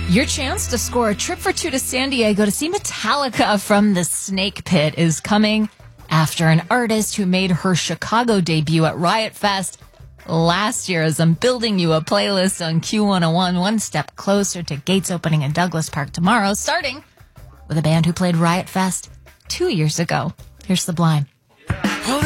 Your chance to score a trip for two to San Diego to see Metallica from the Snake Pit is coming after an artist who made her Chicago debut at Riot Fest last year. As I'm building you a playlist on Q101, one step closer to gates opening in Douglas Park tomorrow, starting with a band who played Riot Fest 2 years ago. Here's Sublime.